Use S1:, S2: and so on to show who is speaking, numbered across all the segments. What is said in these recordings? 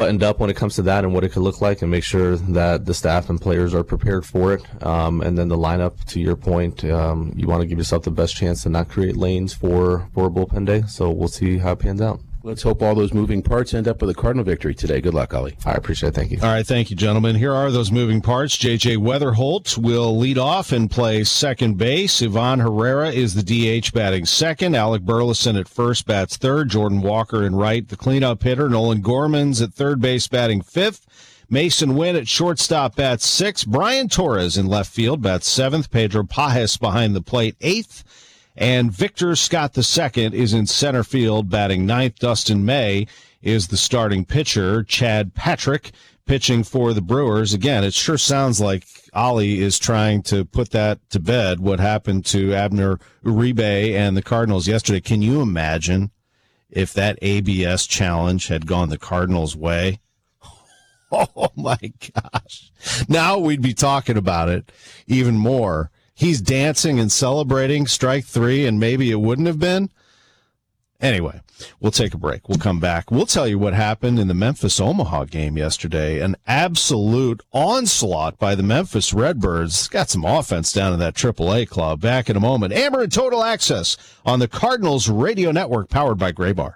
S1: buttoned up when it comes to that and what it could look like, and make sure that the staff and players are prepared for it. And then the lineup, to your point, you want to give yourself the best chance to not create lanes for a bullpen day. So we'll see how it pans out.
S2: Let's hope all those moving parts end up with a Cardinal victory today. Good luck, Ollie.
S1: I appreciate it. Thank you.
S3: All right, thank you, gentlemen. Here are those moving parts. J.J. Weatherholt will lead off and play second base. Ivan Herrera is the DH batting second. Alec Burleson at first bats third. Jordan Walker in right, the cleanup hitter. Nolan Gorman's at third base batting fifth. Mason Wynn at shortstop bats sixth. Brian Torres in left field bats seventh. Pedro Pajes behind the plate eighth. And Victor Scott II is in center field batting ninth. Dustin May is the starting pitcher. Chad Patrick pitching for the Brewers. Again, it sure sounds like Ollie is trying to put that to bed, what happened to Abner Uribe and the Cardinals yesterday. Can you imagine if that ABS challenge had gone the Cardinals' way? Oh, my gosh. Now we'd be talking about it even more. He's dancing and celebrating strike three, and maybe it wouldn't have been. Anyway, we'll take a break. We'll come back. We'll tell you what happened in the Memphis-Omaha game yesterday. An absolute onslaught by the Memphis Redbirds. Got some offense down in that AAA club. Back in a moment. Amber and Total Access on the Cardinals Radio Network, powered by Graybar.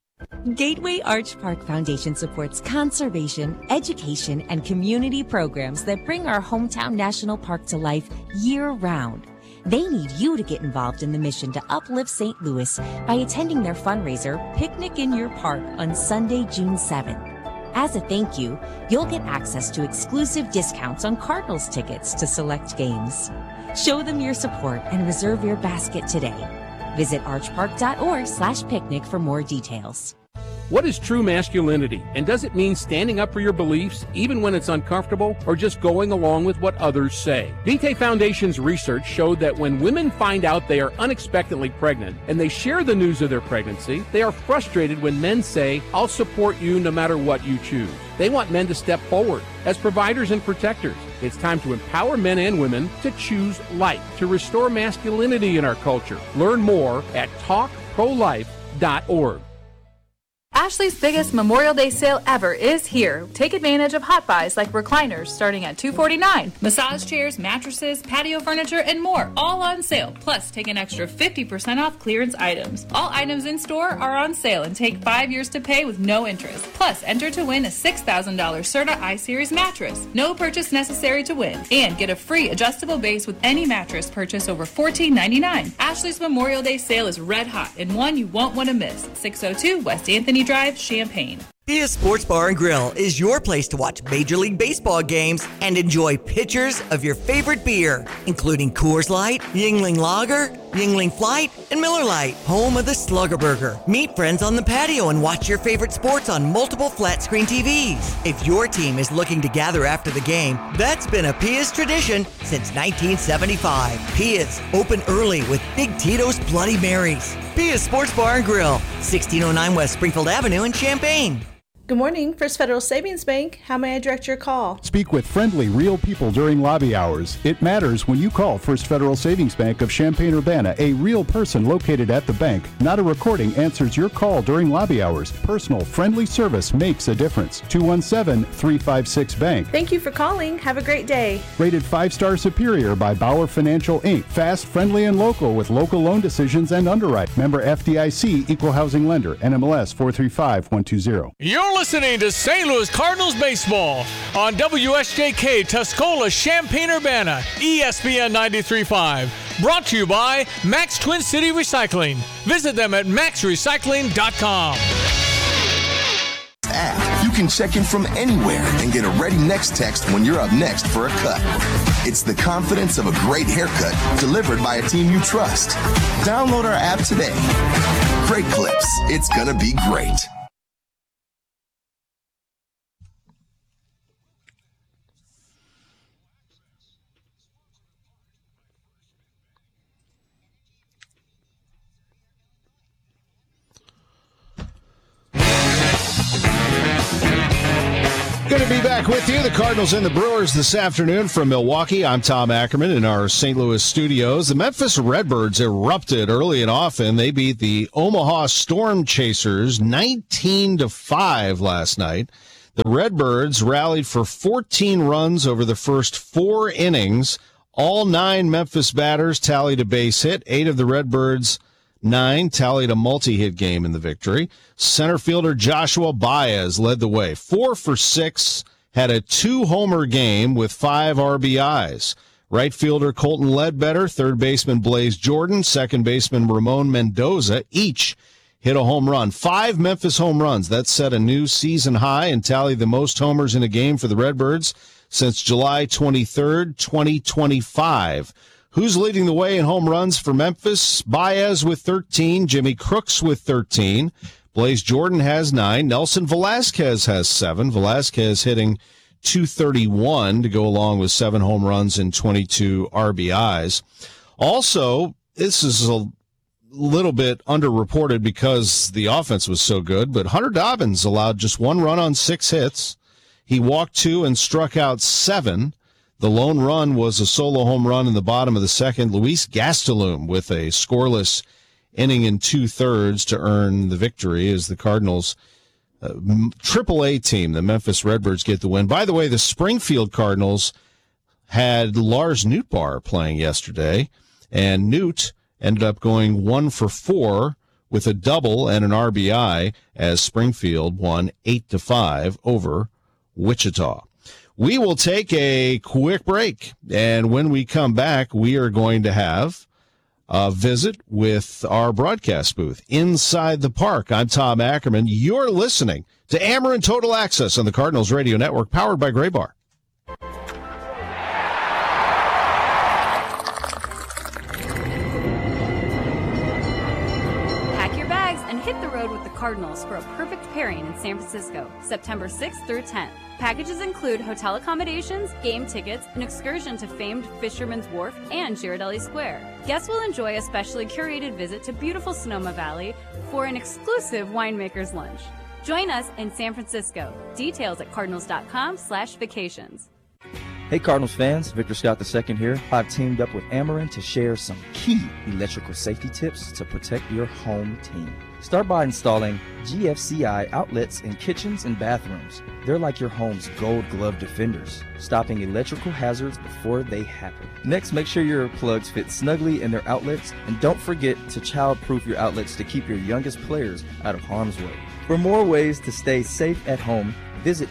S4: Gateway Arch Park Foundation supports conservation, education, and community programs that bring our hometown national park to life year-round. They need you to get involved in the mission to uplift St. Louis by attending their fundraiser, Picnic in Your Park, on Sunday, June 7th. As a thank you, you'll get access to exclusive discounts on Cardinals tickets to select games. Show them your support and reserve your basket today. Visit archpark.org/picnic for more details.
S5: What is true masculinity? And does it mean standing up for your beliefs, even when it's uncomfortable, or just going along with what others say? Vitae Foundation's research showed that when women find out they are unexpectedly pregnant and they share the news of their pregnancy, they are frustrated when men say, "I'll support you no matter what you choose." They want men to step forward as providers and protectors. It's time to empower men and women to choose life, to restore masculinity in our culture. Learn more at talkprolife.org.
S6: Ashley's biggest Memorial Day sale ever is here. Take advantage of hot buys like recliners starting at $249, massage chairs, mattresses, patio furniture, and more, all on sale. Plus, take an extra 50% off clearance items. All items in store are on sale and take 5 years to pay with no interest. Plus, enter to win a $6,000 Serta I-Series mattress. No purchase necessary to win. And get a free adjustable base with any mattress purchase over $14.99. Ashley's Memorial Day sale is red hot and one you won't want to miss. 602 West Anthony Drive, Champaign.
S7: Bia Sports Bar and Grill is your place to watch Major League Baseball games and enjoy pitchers of your favorite beer, including Coors Light, Yuengling Lager, Yuengling Flight, and Miller Lite, home of the Slugger Burger. Meet friends on the patio and watch your favorite sports on multiple flat-screen TVs. If your team is looking to gather after the game, that's been a Pia's tradition since 1975. Pia's, open early with Big Tito's Bloody Marys. Pia's Sports Bar and Grill, 1609 West Springfield Avenue in Champaign.
S8: Good morning, First Federal Savings Bank. How may I direct your call?
S9: Speak with friendly, real people during lobby hours. It matters when you call First Federal Savings Bank of Champaign-Urbana. A real person located at the bank, not a recording, answers your call during lobby hours. Personal, friendly service makes a difference. 217-356-BANK.
S8: Thank you for calling. Have a great day.
S9: Rated 5-star superior by Bauer Financial, Inc. Fast, friendly, and local with local loan decisions and underwrite. Member FDIC, Equal Housing Lender, NMLS 435120.
S10: You're listening to St. Louis Cardinals baseball on WSJK Tuscola, Champaign-Urbana, ESPN 93.5. Brought to you by Max Twin City Recycling. Visit them at maxrecycling.com.
S11: You can check in from anywhere and get a ready next text when you're up next for a cut. It's the confidence of a great haircut delivered by a team you trust. Download our app today. Great clips. It's gonna be great.
S3: Good to be back with you. The Cardinals and the Brewers this afternoon from Milwaukee. I'm Tom Ackerman in our St. Louis studios. The Memphis Redbirds erupted early and often. They beat the Omaha Storm Chasers 19-5 last night. The Redbirds rallied for 14 runs over the first 4 innings. All 9 Memphis batters tallied a base hit. 8 of the Redbirds' 9 tallied a multi-hit game in the victory. Center fielder Joshua Baez led the way. 4 for 6, had a 2-homer game with 5 RBIs. Right fielder Colton Ledbetter, third baseman Blaze Jordan, second baseman Ramon Mendoza, each hit a home run. 5 Memphis home runs. That set a new season high and tallied the most homers in a game for the Redbirds since July 23rd, 2025. Who's leading the way in home runs for Memphis? Baez with 13, Jimmy Crooks with 13. Blaze Jordan has 9. Nelson Velasquez has 7. Velasquez hitting .231 to go along with 7 home runs and 22 RBIs. Also, this is a little bit underreported because the offense was so good, but Hunter Dobbins allowed just 1 run on 6 hits. He walked 2 and struck out 7. The lone run was a solo home run in the bottom of the second. Luis Gastelum with a scoreless inning in 2/3 to earn the victory as the Cardinals AAA team, the Memphis Redbirds, get the win. By the way, the Springfield Cardinals had Lars Nootbaar playing yesterday, and Newt ended up going 1 for 4 with a double and an RBI as Springfield won 8-5 over Wichita. We will take a quick break, and when we come back, we are going to have a visit with our broadcast booth inside the park. I'm Tom Ackerman. You're listening to Ameren Total Access on the Cardinals Radio Network, powered by Gray Bar.
S12: Hit the road with the Cardinals for a perfect pairing in San Francisco, September 6th through 10th. Packages include hotel accommodations, game tickets, an excursion to famed Fisherman's Wharf and Girardelli Square. Guests will enjoy a specially curated visit to beautiful Sonoma Valley for an exclusive winemaker's lunch. Join us in San Francisco. Details at cardinals.com/vacations.
S13: Hey Cardinals fans, Victor Scott II here. I've teamed up with Ameren to share some key electrical safety tips to protect your home team. Start by installing GFCI outlets in kitchens and bathrooms. They're like your home's gold glove defenders, stopping electrical hazards before they happen. Next, make sure your plugs fit snugly in their outlets, and don't forget to child-proof your outlets to keep your youngest players out of harm's way. For more ways to stay safe at home, visit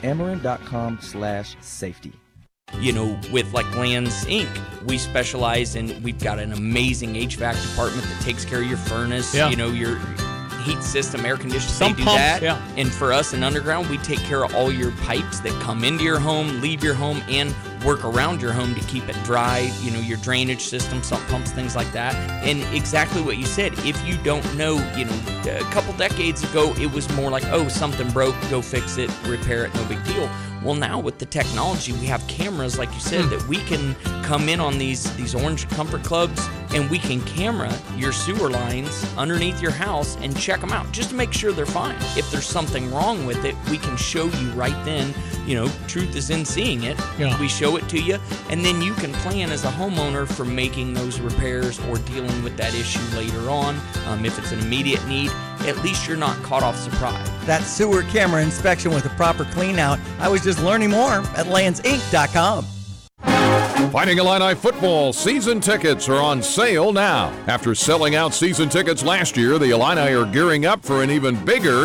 S13: Ameren.com/safety.
S14: You know, with like Lands Inc., we specialize in, we've got an amazing HVAC department that takes care of your furnace, you know, your heat system, air conditioning, they do that. And for us in Underground, we take care of all your pipes that come into your home, leave your home, and work around your home to keep it dry, you know, your drainage system, sump pumps, things like that. And exactly what you said, if you don't know, you know, a couple decades ago, it was more like, oh, something broke, go fix it, repair it, no big deal. Well, now with the technology, we have cameras, like you said, that we can come in on these Orange Comfort Clubs, and we can camera your sewer lines underneath your house and check them out just to make sure they're fine. If there's something wrong with it, we can show you right then. You know, truth is in seeing it. Yeah. We show it to you, and then you can plan as a homeowner for making those repairs or dealing with that issue later on. If it's an immediate need, at least you're not caught off surprise.
S7: That sewer camera inspection with a proper clean out. I was just learning more at landsinc.com.
S15: Fighting Illini football season tickets are on sale now. After selling out season tickets last year, the Illini are gearing up for an even bigger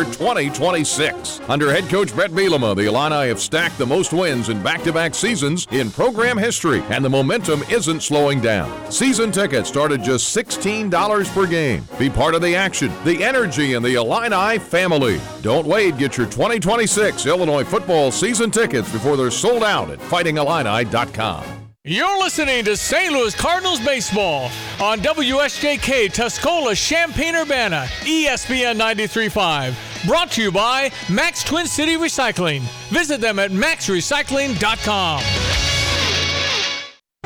S15: 2026. Under head coach Brett Bielema, the Illini have stacked the most wins in back-to-back seasons in program history, and the momentum isn't slowing down. Season tickets start at just $16 per game. Be part of the action, the energy, and the Illini family. Don't wait. Get your 2026 Illinois football season tickets before they're sold out at fightingillini.com.
S10: You're listening to St. Louis Cardinals baseball on WSJK Tuscola Champaign-Urbana, ESPN 93.5. Brought to you by Max Twin City Recycling. Visit them at maxrecycling.com.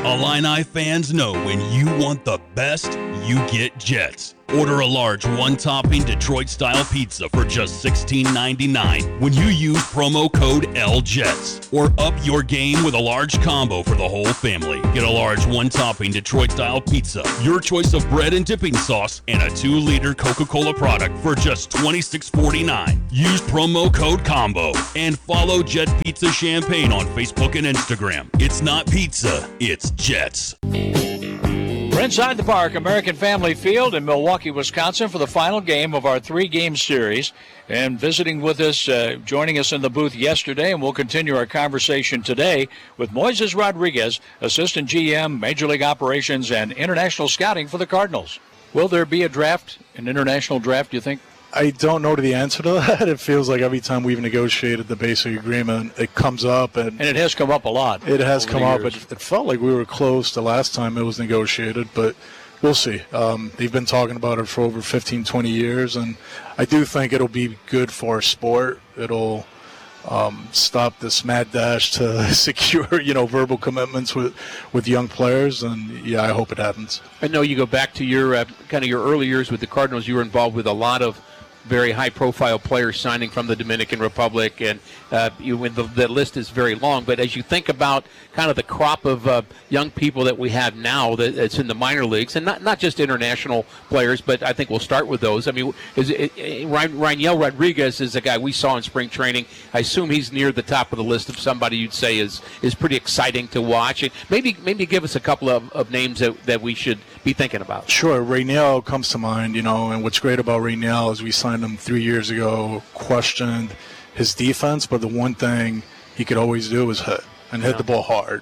S16: Illini fans know when you want the best, you get Jets. Order a large one-topping Detroit-style pizza for just $16.99 when you use promo code LJETS. Or up your game with a large combo for the whole family. Get a large one-topping Detroit-style pizza, your choice of bread and dipping sauce, and a 2-liter Coca-Cola product for just $26.49. Use promo code COMBO and follow Jet Pizza Champaign on Facebook and Instagram. It's not pizza, it's Jets.
S17: We're inside the park, American Family Field in Milwaukee, Wisconsin, for the final game of our 3-game series. And visiting with us, joining us in the booth yesterday, and we'll continue our conversation today with Moises Rodriguez, Assistant GM, Major League Operations, and International Scouting for the Cardinals. Will there be a draft, an international draft, do you think?
S18: I don't know the answer to that. It feels like every time we've negotiated the basic agreement, it comes up. And
S17: it has come up a lot.
S18: It has come up. It felt like we were close the last time it was negotiated, but we'll see. They've been talking about it for over 15, 20 years, and I do think it'll be good for our sport. It'll stop this mad dash to secure, verbal commitments with young players, and I hope it happens.
S5: I know you go back to your kind of your early years with the Cardinals. You were involved with a lot of very high-profile players signing from the Dominican Republic, and the list is very long. But as you think about kind of the crop of young people that we have now that's in the minor leagues, and not just international players, but I think we'll start with those. I mean, Rainiel Rodriguez is a guy we saw in spring training. I assume he's near the top of the list of somebody you'd say is pretty exciting to watch. And maybe give us a couple of names that we should be thinking about.
S18: Sure. Rainiel comes to mind, and what's great about Rainiel is we signed him 3 years ago, questioned his defense, but the one thing he could always do was hit the ball hard.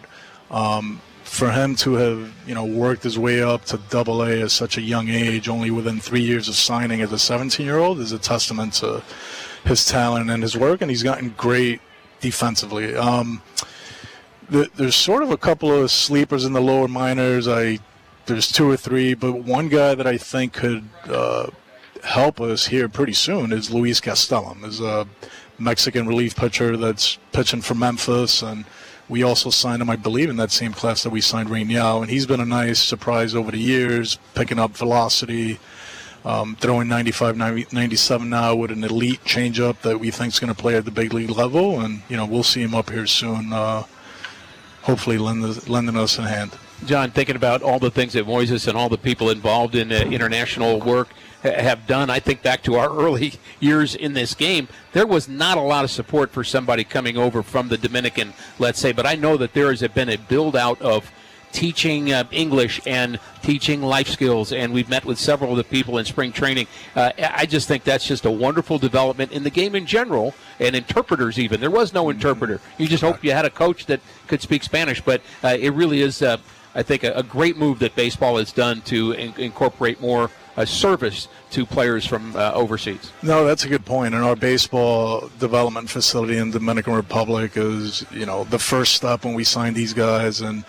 S18: For him to have, worked his way up to AA at such a young age, only within 3 years of signing as a 17-year-old, is a testament to his talent and his work, and he's gotten great defensively. There's sort of a couple of sleepers in the lower minors. There's 2 or 3, but one guy that I think could help us here pretty soon is Luis Castellum. Is a Mexican relief pitcher that's pitching for Memphis, and we also signed him, I believe, in that same class that we signed Rainiel, and he's been a nice surprise over the years, picking up velocity, throwing 95, 97 now with an elite changeup that we think is going to play at the big league level, and we'll see him up here soon, hopefully lending us a hand.
S5: John, thinking about all the things that Moises and all the people involved in international work have done, I think back to our early years in this game, there was not a lot of support for somebody coming over from the Dominican, let's say, but I know that there has been a build-out of teaching English and teaching life skills, and we've met with several of the people in spring training. I just think that's just a wonderful development in the game in general, and interpreters even. There was no interpreter. You just hope you had a coach that could speak Spanish, but it really is, I think, a great move that baseball has done to incorporate more service to players from overseas.
S18: No, that's a good point. And our baseball development facility in the Dominican Republic is, the first step when we signed these guys. And,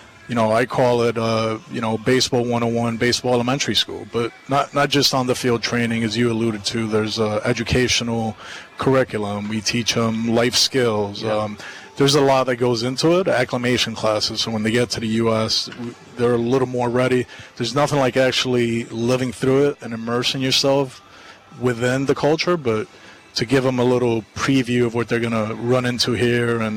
S18: I call it, baseball 101, baseball elementary school. But not just on the field training, as you alluded to. There's educational curriculum. We teach them life skills. Yeah. There's a lot that goes into it, acclimation classes. So when they get to the U.S., they're a little more ready. There's nothing like actually living through it and immersing yourself within the culture, but to give them a little preview of what they're going to run into here, and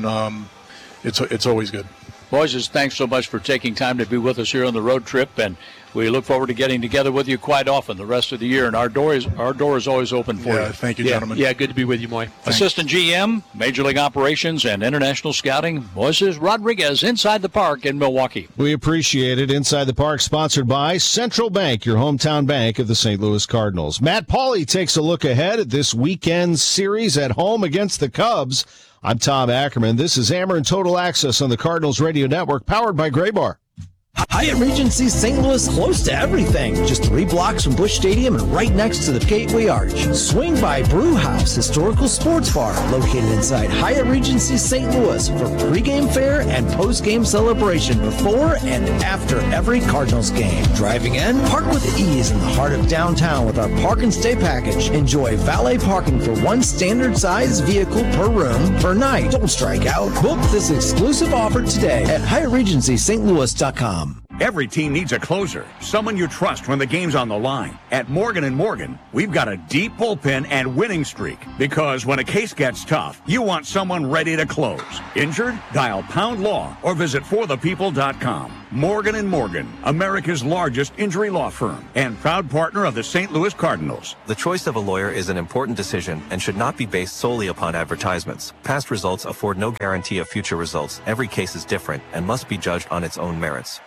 S18: it's always good.
S17: Moises, thanks so much for taking time to be with us here on the road trip, and we look forward to getting together with you quite often the rest of the year, and our door is always open for you.
S18: Thank you, gentlemen.
S5: Yeah, good to be with you, Moy.
S17: Assistant GM, Major League Operations and International Scouting, Moises Rodriguez, inside the park in Milwaukee.
S3: We appreciate it. Inside the Park, sponsored by Central Bank, your hometown bank of the St. Louis Cardinals. Matt Pauley takes a look ahead at this weekend's series at home against the Cubs. I'm Tom Ackerman. This is Ameren Total Access on the Cardinals Radio Network, powered by Graybar.
S19: Hyatt Regency St. Louis, close to everything. Just 3 blocks from Busch Stadium and right next to the Gateway Arch. Swing by Brew House Historical Sports Bar, located inside Hyatt Regency St. Louis for pregame fare and postgame celebration before and after every Cardinals game. Driving in, park with ease in the heart of downtown with our Park and Stay package. Enjoy valet parking for 1 standard size vehicle per room per night. Don't strike out. Book this exclusive offer today at HyattRegencySt.Louis.com.
S20: Every team needs a closer, someone you trust when the game's on the line. At Morgan & Morgan, we've got a deep bullpen and winning streak because when a case gets tough, you want someone ready to close. Injured? Dial Pound Law or visit forthepeople.com. Morgan & Morgan, America's largest injury law firm and proud partner of the St. Louis Cardinals.
S21: The choice of a lawyer is an important decision and should not be based solely upon advertisements. Past results afford no guarantee of future results. Every case is different and must be judged on its own merits.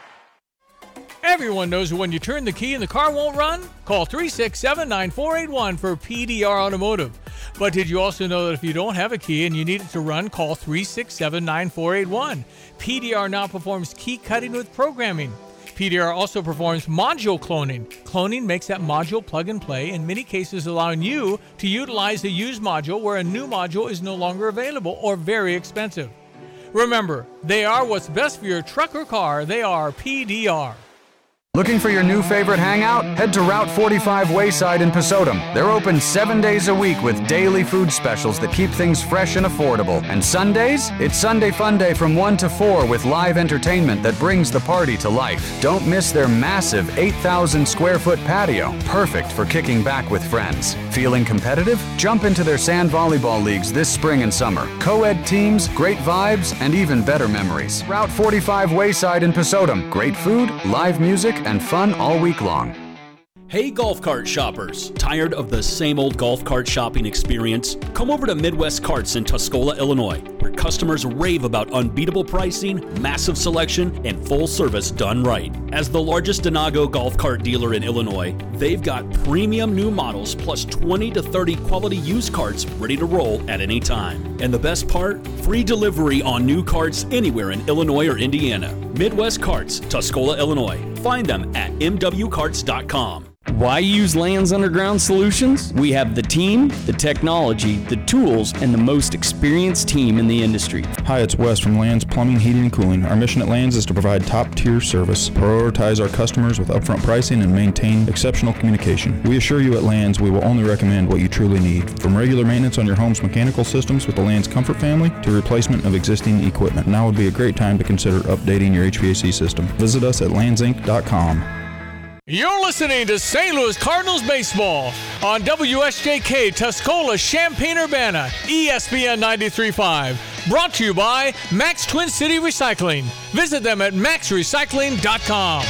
S10: Everyone knows that when you turn the key and the car won't run, call 367-9481 for PDR Automotive. But did you also know that if you don't have a key and you need it to run, call 367-9481. PDR now performs key cutting with programming. PDR also performs module cloning. Cloning makes that module plug and play, in many cases allowing you to utilize a used module where a new module is no longer available or very expensive. Remember, they are what's best for your truck or car. They are PDR.
S22: Looking for your new favorite hangout? Head to Route 45 Wayside in Pasodum. They're open 7 days a week with daily food specials that keep things fresh and affordable. And Sundays? It's Sunday Fun Day from 1 to 4 with live entertainment that brings the party to life. Don't miss their massive 8,000 square foot patio, perfect for kicking back with friends. Feeling competitive? Jump into their sand volleyball leagues this spring and summer. Co-ed teams, great vibes, and even better memories. Route 45 Wayside in Pasodum. Great food, live music, and fun all week long.
S16: Hey golf cart shoppers, tired of the same old golf cart shopping experience? Come over to Midwest Carts in Tuscola, Illinois, where customers rave about unbeatable pricing, massive selection, and full service done right. As the largest Denago golf cart dealer in Illinois, they've got premium new models plus 20 to 30 quality used carts ready to roll at any time. And the best part? Free delivery on new carts anywhere in Illinois or Indiana. Midwest Carts, Tuscola, Illinois. Find them at mwcarts.com.
S23: Why use Lands Underground Solutions? We have the team, the technology, the tools, and the most experienced team in the industry.
S24: Hi, it's Wes from Lands Plumbing, Heating, and Cooling. Our mission at Lands is to provide top-tier service, prioritize our customers with upfront pricing, and maintain exceptional communication. We assure you at Lands we will only recommend what you truly need, from regular maintenance on your home's mechanical systems with the Lands Comfort family to replacement of existing equipment. Now would be a great time to consider updating your HVAC system. Visit us at landsinc.com.
S10: You're listening to St. Louis Cardinals baseball on WSJK Tuscola Champaign-Urbana, ESPN 93.5. Brought to you by Max Twin City Recycling. Visit them at maxrecycling.com.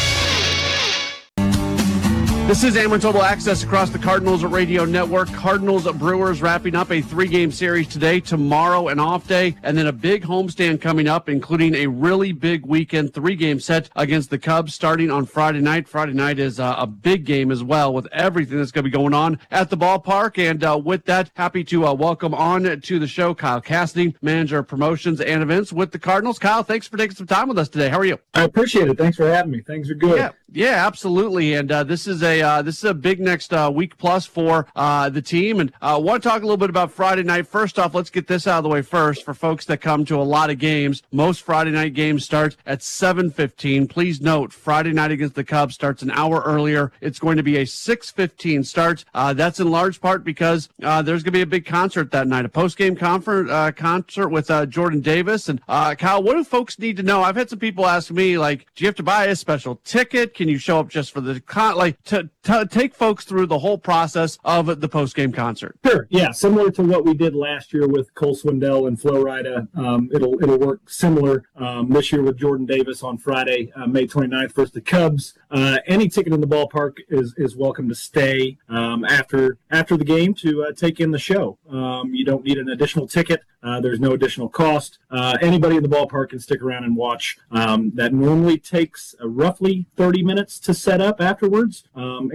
S25: This is Ameren Total Access across the Cardinals Radio Network. Cardinals Brewers wrapping up a 3-game series today, tomorrow an off day, and then a big homestand coming up, including a really big weekend 3-game set against the Cubs starting on Friday night. Friday night is a big game as well with everything that's going to be going on at the ballpark. And with that, happy to welcome on to the show Kyle Cassidy, Manager of Promotions and Events with the Cardinals. Kyle, thanks for taking some time with us today. How are you?
S26: I appreciate it. Thanks for having me. Things are good.
S25: Yeah, absolutely. And this is a big next week plus for the team. And I want to talk a little bit about Friday night. First off, let's get this out of the way first for folks that come to a lot of games. Most Friday night games start at 7:15. Please note, Friday night against the Cubs starts an hour earlier. It's going to be a 6:15 start. That's in large part because there's going to be a big concert that night, a post-game concert with Jordan Davis. And Kyle, what do folks need to know? I've had some people ask me, like, do you have to buy a special ticket? Can you show up just for the take folks through the whole process of the post-game concert?
S26: Sure. Yeah, similar to what we did last year with Cole Swindell and Flo Rida. It'll work similar this year with Jordan Davis on Friday, May 29th versus the Cubs. Any ticket in the ballpark is welcome to stay after the game to take in the show. You don't need an additional ticket. There's no additional cost. Anybody in the ballpark can stick around and watch. That normally takes roughly 30 minutes to set up afterwards. And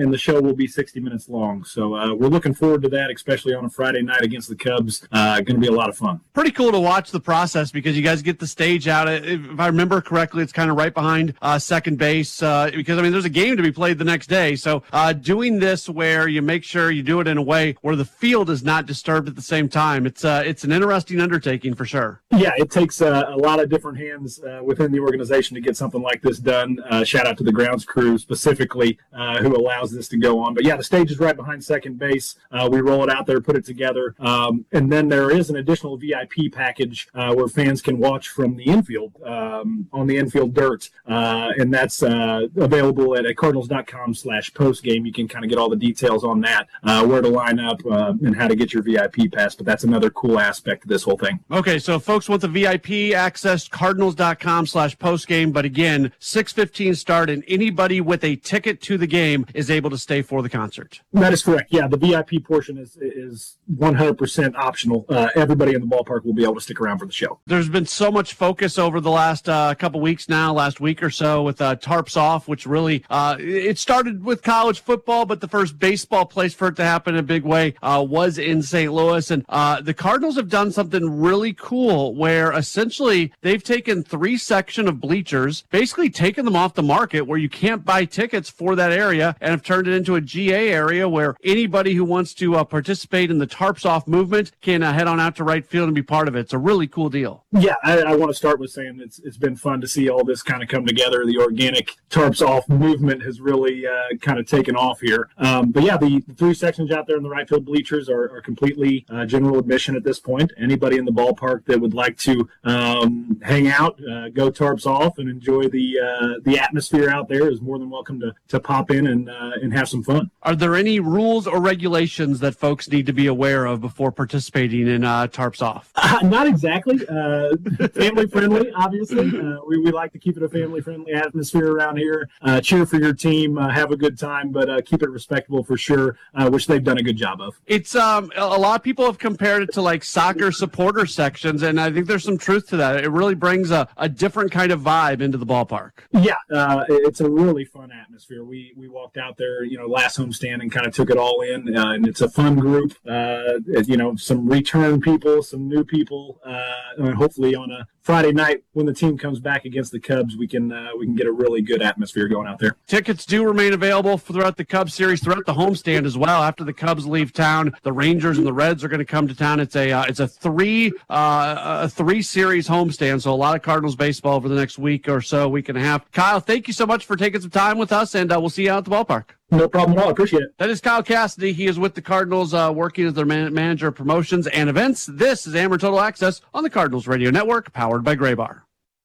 S26: and the show will be 60 minutes long. So we're looking forward to that, especially on a Friday night against the Cubs. Going to be a lot of fun.
S25: Pretty cool to watch the process because you guys get the stage out. If I remember correctly, it's kind of right behind second base because, I mean, there's a game to be played the next day. So doing this where you make sure you do it in a way where the field is not disturbed at the same time, it's an interesting undertaking for sure.
S26: Yeah, it takes a lot of different hands within the organization to get something like this done. Shout out to the grounds crew specifically who allows this to go on. But yeah, the stage is right behind second base. We roll it out there, put it together. And then there is an additional VIP package where fans can watch from the infield on the infield dirt. And that's available at cardinals.com/postgame. You can kind of get all the details on that, where to line up and how to get your VIP pass. But that's another cool aspect of this whole thing.
S25: Okay, so if folks want the VIP access, cardinals.com/postgame. But again, 6:15 start, and anybody with a ticket to the game is able to stay for the concert.
S26: That is correct. Yeah, the VIP portion is 100% optional. Everybody in the ballpark will be able to stick around for the show.
S25: There's been so much focus over the last couple weeks now, last week or so, with Tarps Off, which really it started with college football, but the first baseball place for it to happen in a big way was in St. Louis. And the Cardinals have done something really cool where essentially they've taken 3 sections of bleachers, basically taken them off the market where you can't buy tickets for that area, and have turned it into a GA area where anybody who wants to participate in the Tarps Off movement can head on out to right field and be part of it. It's a really cool deal.
S26: Yeah, I want to start with saying it's been fun to see all this kind of come together. The organic Tarps Off movement has really kind of taken off here. But yeah, the 3 sections out there in the right field bleachers are completely general admission at this point. Anybody in the ballpark that would like to hang out, go Tarps Off and enjoy the atmosphere out there is more than welcome to pop in and have some fun.
S25: Are there any rules or regulations that folks need to be aware of before participating in Tarps Off?
S26: Not exactly. Family friendly, obviously. We like to keep it a family friendly atmosphere around here. Cheer for your team, have a good time, but keep it respectable for sure, which they've done a good job of.
S25: It's a lot of people have compared it to like soccer supporter sections, and I think there's some truth to that. It really brings a different kind of vibe into the ballpark.
S26: Yeah, it's a really fun atmosphere. We walked out there, last homestand and kind of took it all in, and it's a fun group. Some return people, some new people, and hopefully on a Friday night when the team comes back against the Cubs, we can get a really good atmosphere going out there.
S25: Tickets do remain available throughout the Cubs series, throughout the homestand as well. After the Cubs leave town, the Rangers and the Reds are going to come to town. It's a three series homestand, so a lot of Cardinals baseball over the next week or so, week and a half. Kyle, thank you so much for taking some time with us, and we'll see you out at the ballpark.
S26: No problem at all. I appreciate it.
S25: That is Kyle Cassidy. He is with the Cardinals, working as their manager of promotions and events. This is Ameren Total Access on the Cardinals Radio Network, powered by Graybar.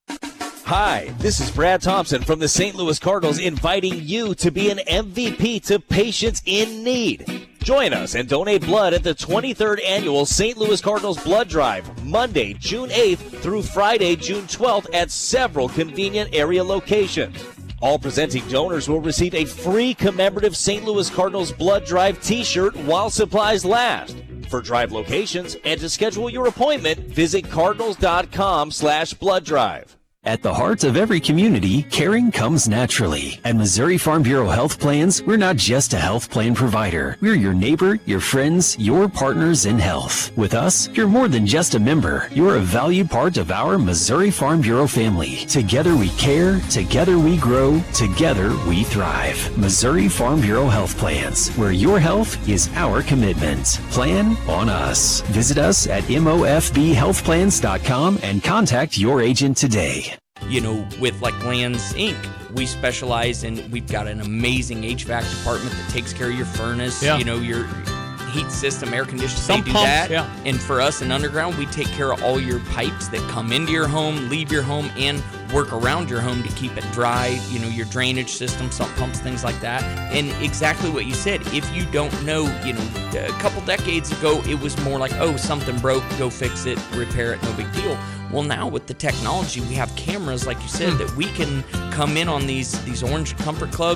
S1: Hi, this is Brad Thompson from the St. Louis Cardinals, inviting you to be an MVP to patients in need. Join us and donate blood at the 23rd Annual St. Louis Cardinals Blood Drive, Monday, June 8th through Friday, June 12th at several convenient area locations. All presenting donors will receive a free commemorative St. Louis Cardinals Blood Drive t-shirt while supplies last. For drive locations and to schedule your appointment, visit cardinals.com/blood drive.
S2: At the heart of every community, caring comes naturally. At Missouri Farm Bureau Health Plans, we're not just a health plan provider. We're your neighbor, your friends, your partners in health. With us, you're more than just a member. You're a valued part of our Missouri Farm Bureau family. Together we care, together we grow, together we thrive. Missouri Farm Bureau Health Plans, where your health is our commitment. Plan on us. Visit us at mofbhealthplans.com and contact your agent today.
S14: With like Lands Inc., we specialize in, we've got an amazing HVAC department that takes care of your furnace, your heat system, air conditioning. They do that. Yeah. And for us in Underground, we take care of all your pipes that come into your home, leave your home, and work around your home to keep it dry, your drainage system, sump pumps, things like that. And exactly what you said, if you don't know, a couple decades ago, it was more like, oh, something broke, go fix it, repair it, no big deal. Well, now with the technology, we have cameras, like you said, that we can come in on these Orange Comfort Clubs,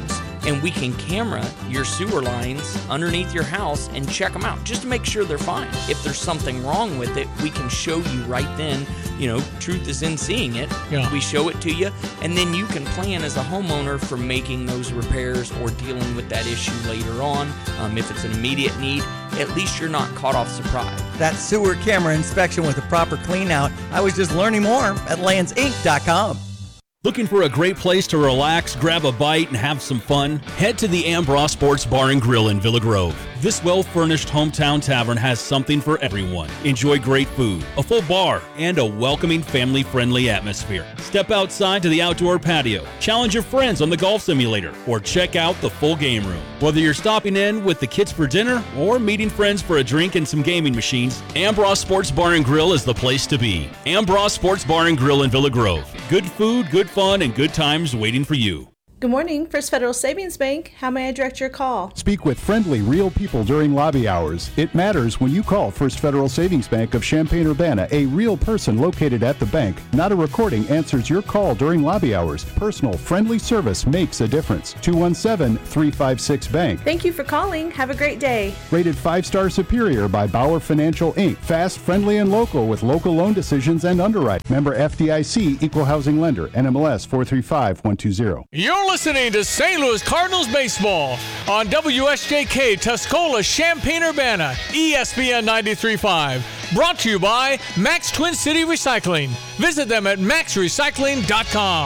S14: and we can camera your sewer lines underneath your house and check them out just to make sure they're fine. If there's something wrong with it, we can show you right then. Truth is in seeing it.
S10: Yeah.
S14: We show it to you, and then you can plan as a homeowner for making those repairs or dealing with that issue later on. If it's an immediate need, at least you're not caught off surprise.
S7: That sewer camera inspection with a proper clean out. I was just learning more at landsinc.com.
S16: Looking for a great place to relax, grab a bite, and have some fun? Head to the Ambroise Sports Bar and Grill in Villa Grove. This well-furnished hometown tavern has something for everyone. Enjoy great food, a full bar, and a welcoming, family-friendly atmosphere. Step outside to the outdoor patio, challenge your friends on the golf simulator, or check out the full game room. Whether you're stopping in with the kids for dinner or meeting friends for a drink and some gaming machines, Ambroise Sports Bar and Grill is the place to be. Ambroise Sports Bar and Grill in Villa Grove. Good food, good fun, and good times waiting for you.
S4: Good morning, First Federal Savings Bank. How may I direct your call?
S6: Speak with friendly, real people during lobby hours. It matters when you call First Federal Savings Bank of Champaign-Urbana. A real person located at the bank, not a recording, answers your call during lobby hours. Personal, friendly service makes a difference. 217-356-BANK.
S4: Thank you for calling. Have a great day.
S6: Rated 5-star superior by Bauer Financial, Inc. Fast, friendly, and local with local loan decisions and underwrite. Member FDIC, Equal Housing Lender, NMLS 435120.
S10: You're listening to St. Louis Cardinals baseball on WSJK Tuscola, Champaign-Urbana, ESPN 93.5. Brought to you by Max Twin City Recycling. Visit them at maxrecycling.com.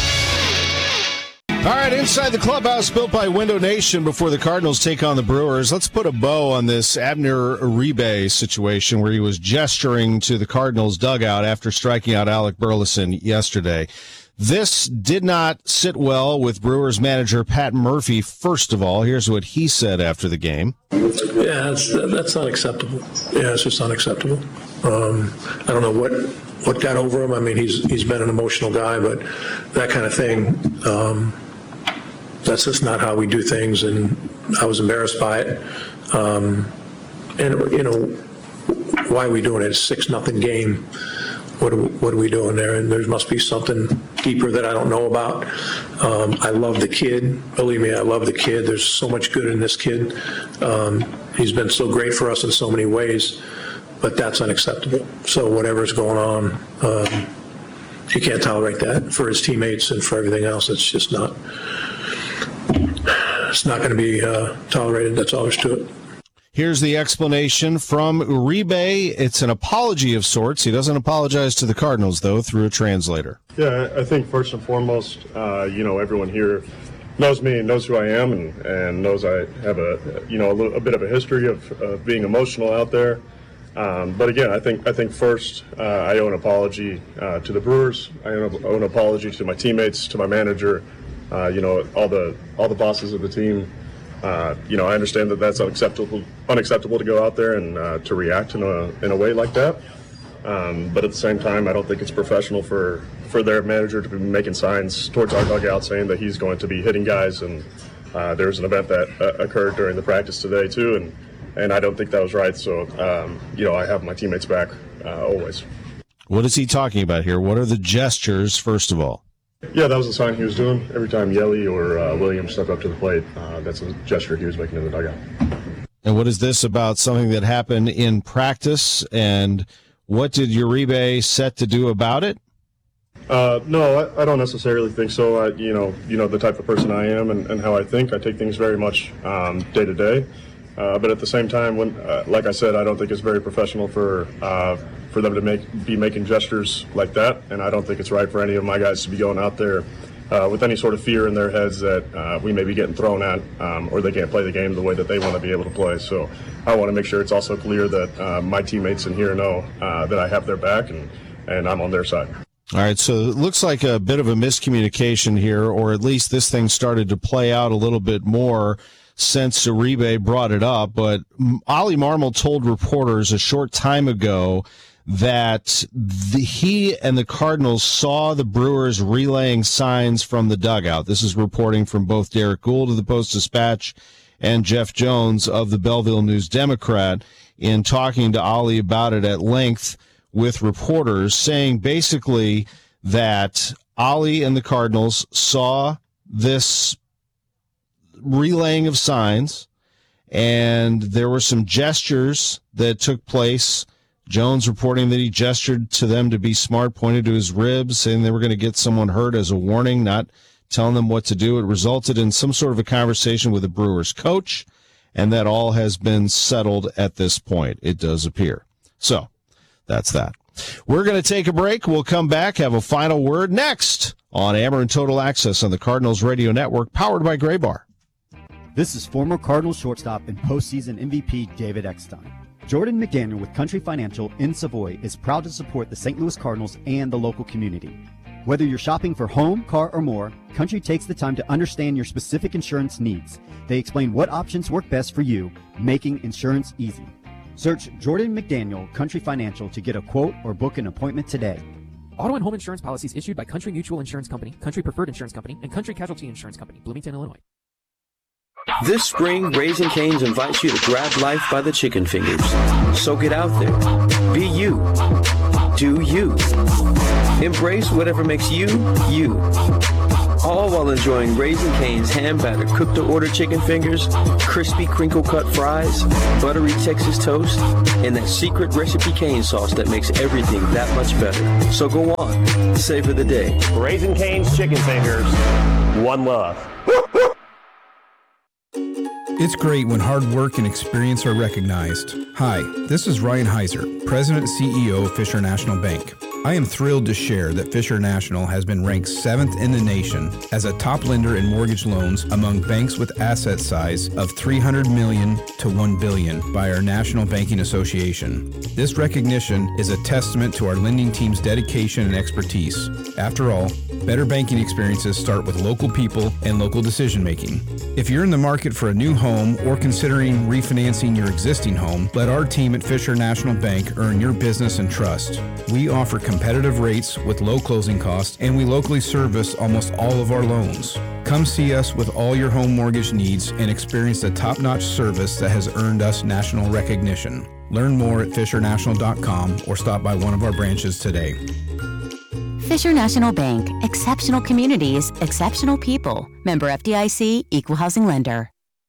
S3: All right, inside the clubhouse built by Window Nation before the Cardinals take on the Brewers. Let's put a bow on this Abner Uribe situation where he was gesturing to the Cardinals dugout after striking out Alec Burleson yesterday. This did not sit well with Brewers manager Pat Murphy. First of all, here's what he said after the game.
S8: Yeah, that's unacceptable. Yeah, it's just unacceptable. I don't know what got over him. I mean, he's been an emotional guy, but that kind of thing, that's just not how we do things, and I was embarrassed by it. And, why are we doing it? It's a 6-0 game. What are we doing there? And there must be something deeper that I don't know about. I love the kid. Believe me, I love the kid. There's so much good in this kid. He's been so great for us in so many ways, but that's unacceptable. So whatever's going on, you can't tolerate that for his teammates and for everything else. It's just not. It's not going to be tolerated. That's all there's to it.
S3: Here's the explanation from Uribe. It's an apology of sorts. He doesn't apologize to the Cardinals, though, through a translator.
S9: Yeah, I think first and foremost, everyone here knows me and knows who I am and knows I have a bit of a history of being emotional out there. But again, I think first I owe an apology to the Brewers. I owe an apology to my teammates, to my manager, all the bosses of the team. I understand that that's unacceptable to go out there and to react in a way like that. But at the same time, I don't think it's professional for their manager to be making signs towards our dugout saying that he's going to be hitting guys. And there's an event that occurred during the practice today too, and I don't think that was right. So I have my teammates back always.
S3: What is he talking about here? What are the gestures, first of all?
S9: Yeah, that was the sign he was doing. Every time Yelly or Williams stepped up to the plate, that's a gesture he was making in the dugout.
S3: And what is this about something that happened in practice? And what did Uribe set to do about it?
S9: No, I don't necessarily think so. The type of person I am and how I think. I take things very much day to day. But at the same time, when, like I said, I don't think it's very professional for them to be making gestures like that, and I don't think it's right for any of my guys to be going out there with any sort of fear in their heads that we may be getting thrown at or they can't play the game the way that they want to be able to play. So I want to make sure it's also clear that my teammates in here know that I have their back and I'm on their side.
S3: All right, so it looks like a bit of a miscommunication here, or at least this thing started to play out a little bit more since Uribe brought it up. But Ollie Marmol told reporters a short time ago that he and the Cardinals saw the Brewers relaying signs from the dugout. This is reporting from both Derek Gould of the Post-Dispatch and Jeff Jones of the Belleville News-Democrat in talking to Ollie about it at length with reporters, saying basically that Ollie and the Cardinals saw this relaying of signs, and there were some gestures that took place. Jones reporting that he gestured to them to be smart, pointed to his ribs, saying they were going to get someone hurt as a warning, not telling them what to do. It resulted in some sort of a conversation with the Brewers coach, and that all has been settled at this point, it does appear. So that's that. We're going to take a break. We'll come back, have a final word next on Ameren Total Access on the Cardinals Radio Network, powered by Gray Bar.
S5: This is former Cardinals shortstop and postseason MVP David Eckstein. Jordan McDaniel with Country Financial in Savoy is proud to support the St. Louis Cardinals and the local community. Whether you're shopping for home, car, or more, Country takes the time to understand your specific insurance needs. They explain what options work best for you, making insurance easy. Search Jordan McDaniel Country Financial to get a quote or book an appointment today.
S11: Auto and home insurance policies issued by Country Mutual Insurance Company, Country Preferred Insurance Company, and Country Casualty Insurance Company, Bloomington, Illinois.
S12: This spring, Raising Cane's invites you to grab life by the chicken fingers. So get out there. Be you. Do you. Embrace whatever makes you, you. All while enjoying Raising Cane's hand-battered cooked-to-order chicken fingers, crispy crinkle-cut fries, buttery Texas toast, and that secret recipe cane sauce that makes everything that much better. So go on, savor the day.
S13: Raising Cane's chicken fingers, one love.
S24: It's great when hard work and experience are recognized. Hi, this is Ryan Heiser, President and CEO of Fisher National Bank. I am thrilled to share that Fisher National has been ranked 7th in the nation as a top lender in mortgage loans among banks with asset size of $300 million to $1 billion by our National Banking Association. This recognition is a testament to our lending team's dedication and expertise. After all, better banking experiences start with local people and local decision making. If you're in the market for a new home or considering refinancing your existing home, let our team at Fisher National Bank earn your business and trust. We offer competitive rates with low closing costs, and we locally service almost all of our loans. Come see us with all your home mortgage needs and experience the top-notch service that has earned us national recognition. Learn more at fishernational.com or stop by one of our branches today.
S15: Fisher National Bank, exceptional communities, exceptional people. Member FDIC, Equal Housing Lender.